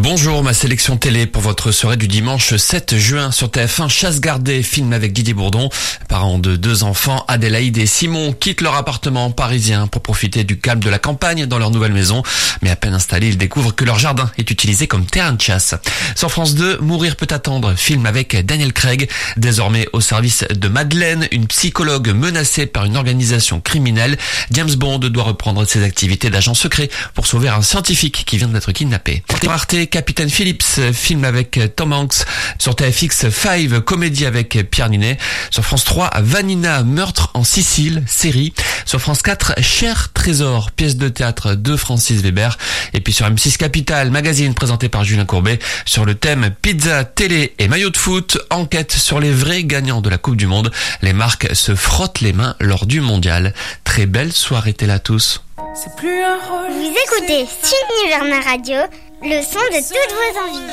Bonjour, ma sélection télé pour votre soirée du dimanche 7 juin sur TF1. Chasse gardée, film avec Didier Bourdon. Parents de 2 enfants, Adélaïde et Simon, quittent leur appartement parisien pour profiter du calme de la campagne dans leur nouvelle maison. Mais à peine installés, ils découvrent que leur jardin est utilisé comme terrain de chasse. Sur France 2, Mourir peut attendre, film avec Daniel Craig. Désormais au service de Madeleine, une psychologue menacée par une organisation criminelle. James Bond doit reprendre ses activités d'agent secret pour sauver un scientifique qui vient d'être kidnappé. Arte, Capitaine Phillips, film avec Tom Hanks. Sur TFX 5, comédie avec Pierre Ninet. Sur France 3, Vanina, meurtre en Sicile, série. Sur France 4, Cher Trésor, pièce de théâtre de Francis Weber. Et puis sur M6 Capital, magazine présenté par Julien Courbet, sur le thème pizza, télé et maillot de foot, enquête sur les vrais gagnants de la Coupe du Monde. Les marques se frottent les mains lors du mondial. Très belle soirée télé à tous. Vous écoutez sur Niverna Radio, le son de toutes vos envies.